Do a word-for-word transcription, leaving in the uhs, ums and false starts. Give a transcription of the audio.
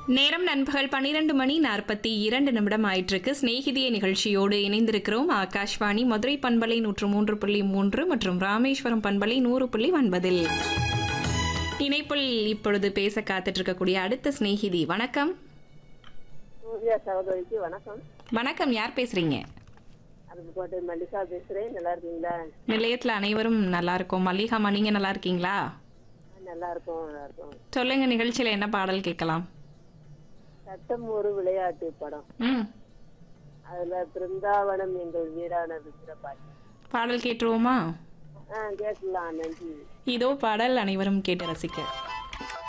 நேரம் நண்பகல் பன்னிரண்டு மணி நாற்பத்தி இரண்டு நிமிடம் ஆயிட்டிருக்கு. சிநேகிதிய நிகழ்ச்சியோடு இணைந்திருக்கிறோம். ஆகாஷ்வாணி மதுரை பண்பலை நூற்று மூன்று புள்ளி மூன்று மற்றும் ராமேஸ்வரம் பண்பலை நூறு புள்ளி ஒன்பதில் இணைப்பில் இப்பொழுது பேச காத்துட்டு இருக்கக்கூடிய அடுத்த சிநேகிதி. வணக்கம். சூர்யா சகோதரிக்கு வணக்கம். வணக்கம், யார் பேசுறீங்க? அருப்புக்கோட்டை மல்லிகா பேசுறேன். நல்லா இருக்கீங்களா? நிலையத்தில் அனைவரும் நல்லா இருக்கோம். மல்லிகாமா, நீங்க நல்லா இருக்கீங்களா? நல்லா இருக்கும், நல்லா இருக்கும். சொல்லுங்க, நிகழ்ச்சியில என்ன பாடல் கேட்கலாம்? சட்டம் ஒரு விளையாட்டு படம். ம் அதுல பிருந்தாவனம் எங்கள் வீடான பாட்டு. பாடல் கேட்டுருவோமா? ஆஹ் கேட்கலாம். நன்றி. இதோ பாடல், அனைவரும் கேட்டு ரசிக்க.